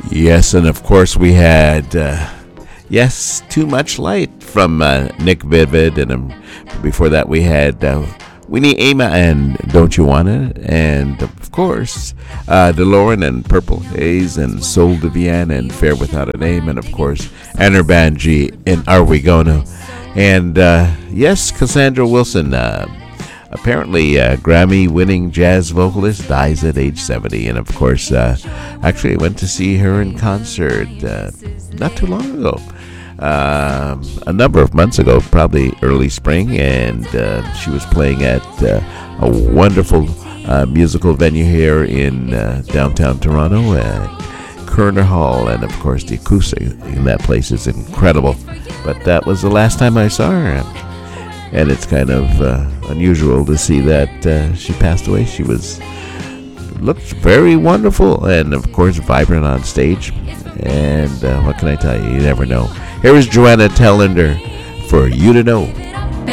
Yes, and of course we had, Too Much Light from Nick Vivid, and before that we had Winnie Ama and Don't You Wanna, and of course DeLorean and Purple Haze and Soul de Vienne and Fair Without a Name, and of course Enerbanji and Are We Gonna, and yes, Cassandra Wilson, apparently Grammy-winning jazz vocalist, dies at age 70. And of course, actually I went to see her in concert not too long ago, a number of months ago, probably early spring, and she was playing at a wonderful musical venue here in downtown Toronto at Kerner Hall, and of course the acoustic in that place is incredible. But that was the last time I saw her. And it's kind of unusual to see that she passed away. She looked very wonderful and, of course, vibrant on stage. And what can I tell you? You never know. Here is Joanna Tellender for You to Know.